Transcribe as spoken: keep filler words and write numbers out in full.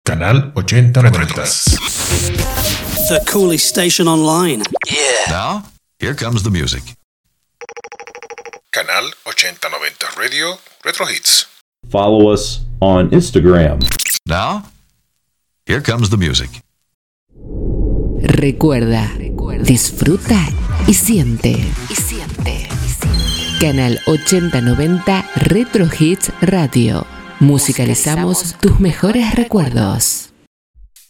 Canal ochenta noventa. The coolest station online. Yeah. Now, here comes the music. Canal ochenta noventa Radio Retro Hits. Follow us on Instagram. Now, here comes the music. Recuerda, disfruta y siente. Y siente. Canal ochenta noventa Retro Hits Radio. Musicalizamos tus mejores recuerdos.